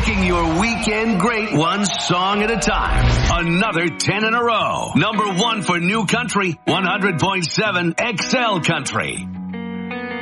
Making your weekend great one song at a time. Another 10 in a row. Number 1 for New Country, 100.7 XL Country.